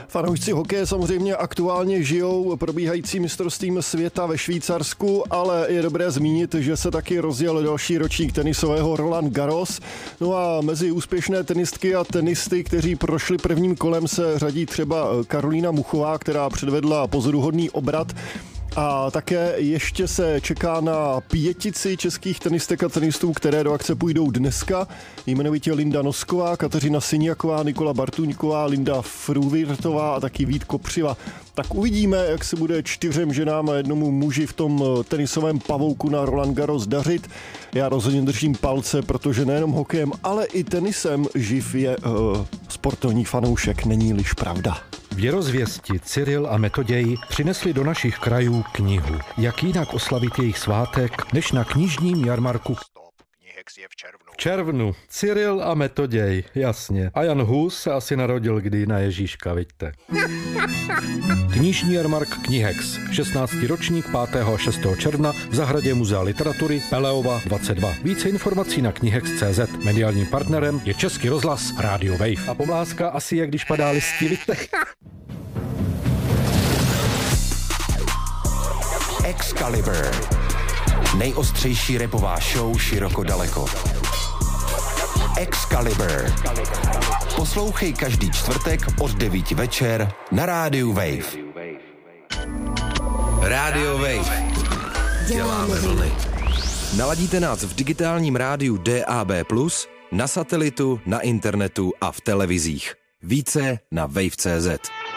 Fanoušci hokeje samozřejmě aktuálně žijou probíhajícím mistrovstvím světa ve Švýcarsku, ale je dobré zmínit, že se taky rozjel další ročník tenisového Roland Garros. No a mezi úspěšné tenistky a tenisty, kteří prošli prvním kolem, se řadí třeba Karolína Muchová, která předvedla pozoruhodný obrat. A také ještě se čeká na pětici českých tenistek a tenistů, které do akce půjdou dneska. Jmenovitě Linda Nosková, Kateřina Syniaková, Nikola Bartuňková, Linda Fruvirtová a taky Vít Kopřiva. Tak uvidíme, jak se bude 4 ženám a 1 muži v tom tenisovém pavouku na Roland Garros dařit. Já rozhodně držím palce, protože nejenom hokejem, ale i tenisem živ je sportovní fanoušek, není-liž pravda. Věrozvěsti Cyril a Metoděj přinesli do našich krajů knihu. Jak jinak oslavit jejich svátek, než na knižním jarmarku v červnu. Cyril a Metoděj, jasně. A Jan Hus se asi narodil kdy na Ježíška, vidíte. Knižní jarmark Knihex, 16. ročník 5. a 6. června v zahradě Muzea literatury Peleova 22. Více informací na knihex.cz. Mediálním partnerem je Český rozhlas Radio Wave. A pomlázka asi je, když padá listí, vidíte. Excalibur. Nejostřejší rapová show široko daleko. Excalibur. Poslouchej každý čtvrtek od 9 večer na rádiu Wave. Radio Wave. Děláme vlny. Naladíte nás v digitálním rádiu DAB+, na satelitu, na internetu a v televizích. Více na wave.cz.